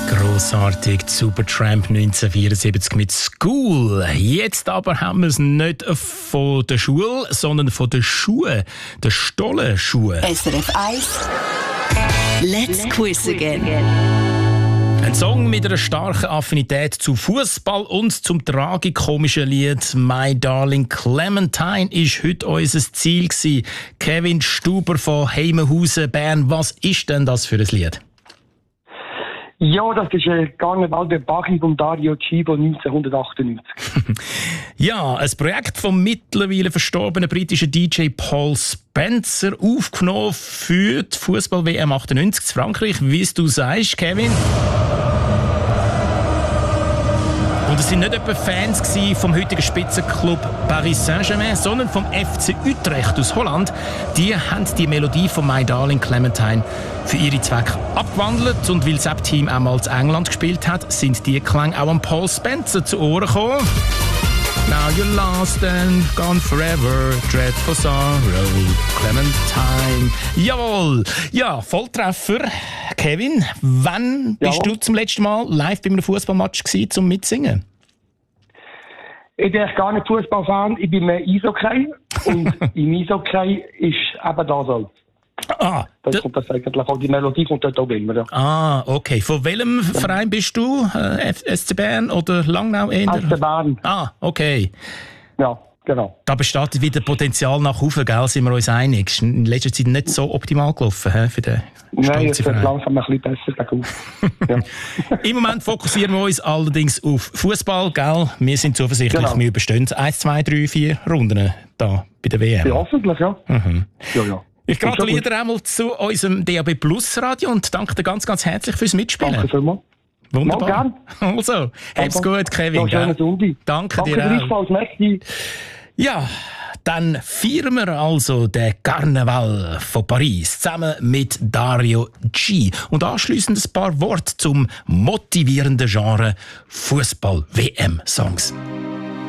Grossartig, Supertramp 1974 mit School. Jetzt aber haben wir es nicht von der Schule, sondern von den Schuhen, den Stollenschuhen. SRF 1 Let's Quiz Again. Ein Song mit einer starken Affinität zu Fußball und zum tragikomischen Lied «My Darling Clementine» ist heute unser Ziel gewesen. Kevin Stuber von Heimenhausen, Bern, was ist denn das für ein Lied? Ja, das ist ein Karneval der Bacchi von Dario Cibo 1998. Ja, ein Projekt vom mittlerweile verstorbenen britischen DJ Paul Spencer, aufgenommen für die Fußball-WM 98 in Frankreich, wie du sagst, Kevin. Und es waren nicht etwa Fans vom heutigen Spitzenklub Paris Saint-Germain, sondern vom FC Utrecht aus Holland. Die haben die Melodie von «My Darling Clementine» für ihre Zwecke abgewandelt. Und weil das Team auch mal in England gespielt hat, sind die Klänge auch an Paul Spencer zu Ohren gekommen. Now you're lost and gone forever, dreadful sorrow, Clementine. Jawohl! Ja, Volltreffer. Kevin, wann bist du zum letzten Mal live bei einem Fußballmatch gewesen, zum Mitsingen? Ich bin gar nicht Fußballfan, ich bin mehr Eishockey. Und im Eishockey ist eben das so. Das kommt das eigentlich auch, die Melodie kommt dort auch immer. Ja. Okay. Von welchem Verein bist du? SC Bern oder Langnau? SC Bern. Okay. Ja, genau. Da besteht wieder Potenzial nach oben, gell? Sind wir uns einig? Ist in letzter Zeit nicht so optimal gelaufen für den Nein, es wird langsam ein bisschen besser bergauf. Ja. Im Moment fokussieren wir uns allerdings auf Fußball, gell? Wir sind zuversichtlich, wir überstehen 1, 2, 3, 4 Runden da bei der WM. Ja, hoffentlich, ja. Ja. Ich gratuliere dir einmal zu unserem DAB Plus Radio und danke dir ganz, ganz herzlich fürs Mitspielen. Danke vielmals. Wunderbar. Also, hab's gut, Kevin. Danke dir auch. Ja, dann feiern wir also den Karneval von Paris zusammen mit Dario G. Und anschliessend ein paar Worte zum motivierenden Genre Fußball-WM-Songs.